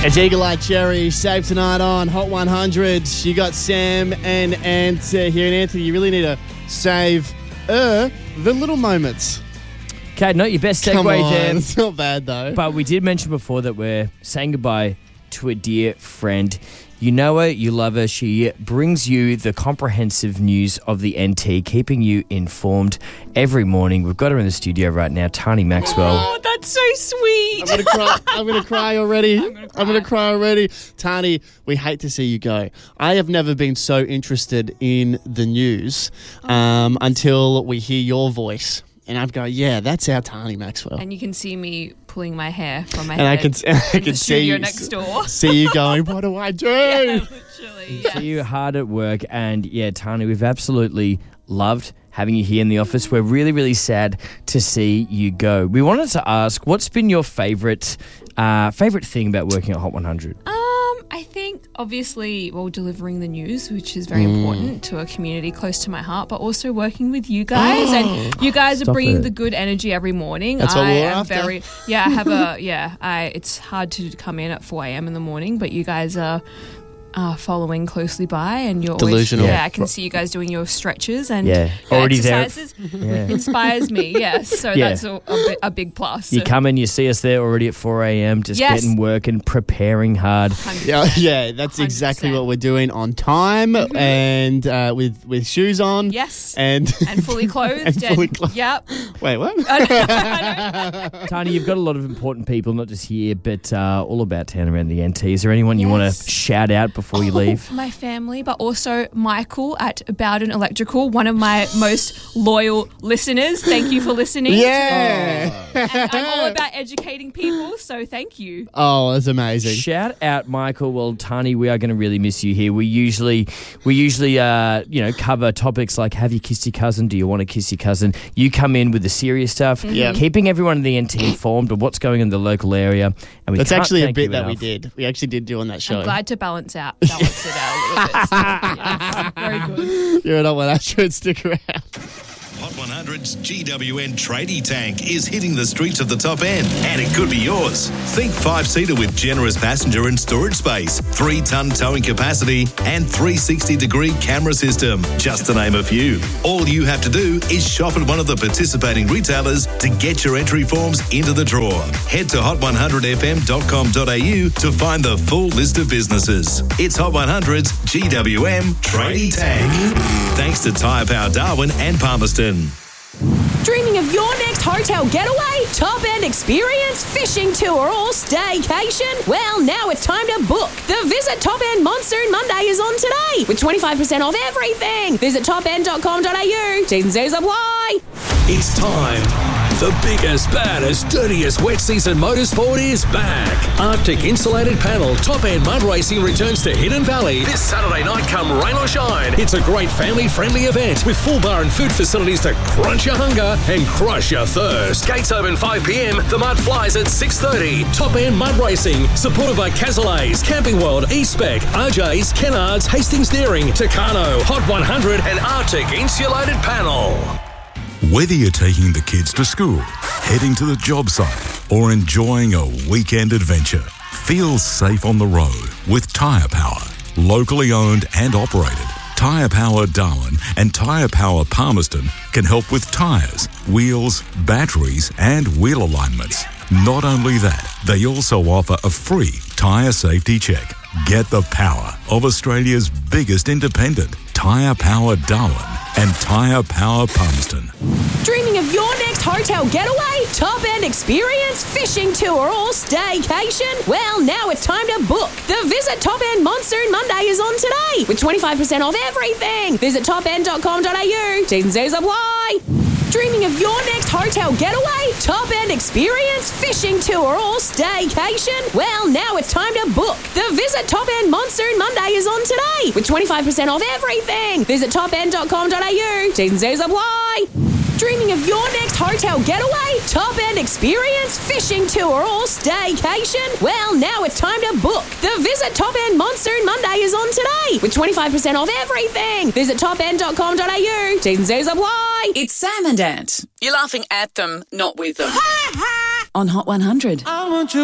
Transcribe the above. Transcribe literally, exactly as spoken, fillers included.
It's Eagle Eye Cherry, Save Tonight on Hot one hundred. You got Sam and Ant uh, here. And Anthony, you really need to save uh, the little moments. Okay, not your best Come segue on, there. it's not bad though. But we did mention before that we're saying goodbye to a dear friend. You know her, you love her. She brings you the comprehensive news of the N T, keeping you informed every morning. We've got her in the studio right now, Tani Maxwell. Oh, that's so sweet. I'm gonna cry. I'm gonna cry already. I'm gonna cry. I'm gonna cry already. Tani, we hate to see you go. I have never been so interested in the news um, until we hear your voice. And I'd go, yeah, that's our Tani Maxwell. And you can see me pulling my hair from my And head I can, and I in can the see studio you, next door. see you going, what do I do? Yeah, literally. So you're hard at work. And yeah, Tani, we've absolutely loved having you here in the office. We're really, really sad to see you go. We wanted to ask, what's been your favourite uh, favourite thing about working at Hot one hundred? Um, I think obviously, well, delivering the news, which is very Mm. important to a community close to my heart, but also working with you guys, and you guys are Stop bringing it. the good energy every morning. That's what I we're am after. very, yeah, I have a, yeah, I. It's hard to come in at four a.m. in the morning, but you guys are. Uh, following closely by, and you're Delusional. always, yeah, I can see you guys doing your stretches and Yeah. your Already there. exercises. Yeah. Inspires me, yes. So Yeah. that's a, a, bi- a big plus. You So come in, you see us there already at four a.m, just Yes. getting work and preparing hard. one hundred Yeah, percent. yeah, that's one hundred exactly percent. what we're doing on time and uh, with with shoes on. Yes. And And fully clothed. And fully clothed. Yep. wait, what? Tani, you've got a lot of important people, not just here, but uh, all about town around the N T. Is there anyone you want Yes. to shout out before you leave? My family, but also Michael at Bowden Electrical, one of my most loyal listeners. Thank you for listening. Yeah. And I'm all about educating people, so thank you. Oh, that's amazing. Shout out, Michael. Well, Tani, we are going to really miss you here. We usually, we usually, uh, you know, cover topics like have you kissed your cousin? Do you want to kiss your cousin? You come in with the serious stuff, Yeah. keeping everyone in the N T informed of what's going on in the local area. And we That's can't actually a thank bit you that we enough. did. We actually did do on that show. I'm glad to balance out, balance it out a little bit. So, yes, very good. You're not one I should stick around. Hot one hundred's G W N tradie tank is hitting the streets of the top end, and it could be yours. Think five-seater with generous passenger and storage space, three-ton towing capacity, and three sixty degree camera system, just to name a few. All you have to do is shop at one of the participating retailers to get your entry forms into the draw. Head to hot one hundred f m dot com dot a u to find the full list of businesses. It's Hot one hundred's G W M tradie tank. Thanks to Tyre Power Darwin and Palmerston. Dreaming of your next hotel getaway, top-end experience, fishing tour or staycation? Well, now it's time to book. The Visit Top End Monsoon Monday is on today with twenty-five percent off everything. Visit top end dot com dot a u. T's and C's apply. It's time. The biggest, baddest, dirtiest wet season motorsport is back. Arctic Insulated Panel Top End Mud Racing returns to Hidden Valley this Saturday night come rain or shine. It's a great family-friendly event with full bar and food facilities to crunch your hunger and crush your thirst. Gates open five p.m. The mud flies at six thirty. Top End Mud Racing, supported by Casale's, Camping World, E-Spec, R J's, Kennards, Hastings Deering, Tucano, Hot one hundred and Arctic Insulated Panel. Whether you're taking the kids to school, heading to the job site, or enjoying a weekend adventure, feel safe on the road with Tyre Power. Locally owned and operated, Tyre Power Darwin and Tyre Power Palmerston can help with tyres, wheels, batteries and wheel alignments. Not only that, they also offer a free tyre safety check. Get the power of Australia's biggest independent, Tyre Power Darwin and Tyre Power Palmerston. Dreaming of your next hotel getaway, top-end experience, fishing tour or staycation? Well, now it's time to book. The Visit Top End Monsoon Monday is on today with twenty-five percent off everything. Visit top end dot com dot a u. T's and C's apply. Dreaming of your next hotel getaway, top-end experience, fishing tour or staycation? Well, now it's time to book. The Visit Top End Monsoon Monday is on today with twenty-five percent off everything. Visit top end dot com dot a u. T's and C's apply. Dreaming of your next hotel getaway, top-end experience, fishing tour or staycation? Well, now it's time to book. The Visit Top End Monsoon Monday is on today with twenty-five percent off everything. Visit top end dot com dot a u. T's and C's apply. It's Sam and Ant. You're laughing at them, not with them. On Hot one hundred. I want you